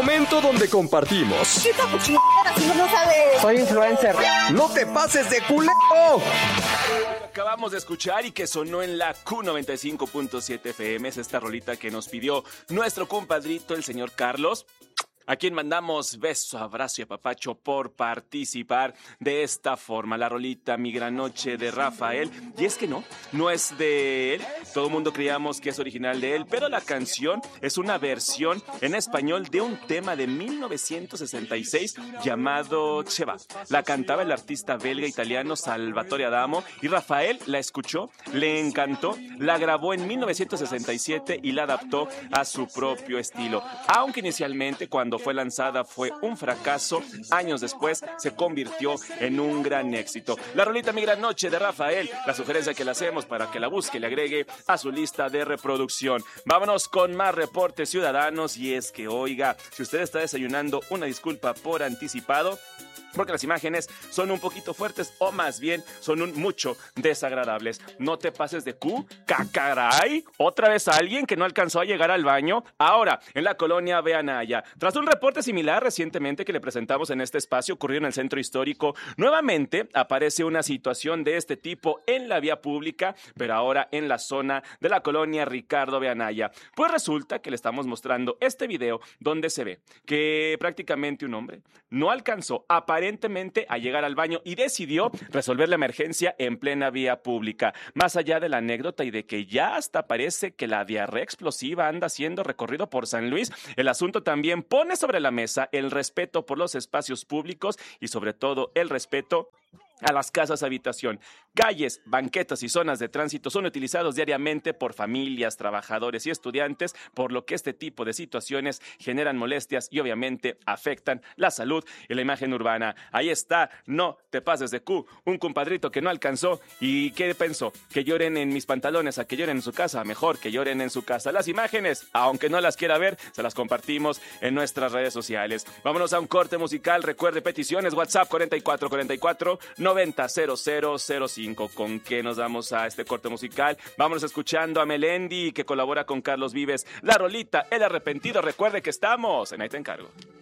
momento donde compartimos. ¿Qué chingadera si no sabes? Soy influencer. ¡No te pases de culero! Acabamos de escuchar y que sonó en la Q95.7 FM es esta rolita que nos pidió nuestro compadrito, el señor Carlos, a quien mandamos beso, abrazo y apapacho por participar de esta forma. La rolita Mi Gran Noche de Rafael. Y es que no es de él. Todo el mundo creíamos que es original de él, pero la canción es una versión en español de un tema de 1966 llamado Cheva. La cantaba el artista belga italiano Salvatore Adamo y Rafael la escuchó, le encantó, la grabó en 1967 y la adaptó a su propio estilo. Aunque inicialmente cuando fue lanzada fue un fracaso, años después se convirtió en un gran éxito. La rolita Mi Gran Noche de Rafael, la sugerencia que le hacemos para que la busque y le agregue a su lista de reproducción. Vámonos con más reportes ciudadanos y es que, oiga, si usted está desayunando, una disculpa por anticipado, porque las imágenes son un poquito fuertes o más bien son mucho desagradables. No te pases de cacaray. Otra vez alguien que no alcanzó a llegar al baño. Ahora, en la colonia Beanaya. Tras un reporte similar recientemente que le presentamos en este espacio, ocurrido en el centro histórico, nuevamente aparece una situación de este tipo en la vía pública, pero ahora en la zona de la colonia Ricardo Beanaya. Pues resulta que le estamos mostrando este video donde se ve que prácticamente un hombre no alcanzó aparentemente a llegar al baño y decidió resolver la emergencia en plena vía pública. Más allá de la anécdota y de que ya hasta parece que la diarrea explosiva anda siendo recorrido por San Luis, el asunto también pone sobre la mesa el respeto por los espacios públicos y sobre todo el respeto a las casas habitación. Calles, banquetas y zonas de tránsito son utilizados diariamente por familias, trabajadores y estudiantes, por lo que este tipo de situaciones generan molestias y obviamente afectan la salud y la imagen urbana. Ahí está, no te pases de un compadrito que no alcanzó y ¿qué pensó? Que lloren en mis pantalones, a que lloren en su casa, mejor que lloren en su casa. Las imágenes, aunque no las quiera ver, se las compartimos en nuestras redes sociales. Vámonos a un corte musical. Recuerde peticiones, WhatsApp 4444 900005. ¿Con qué nos damos a este corte musical? Vámonos escuchando a Melendi, que colabora con Carlos Vives. La rolita El Arrepentido. Recuerde que estamos en Ahí Te Encargo.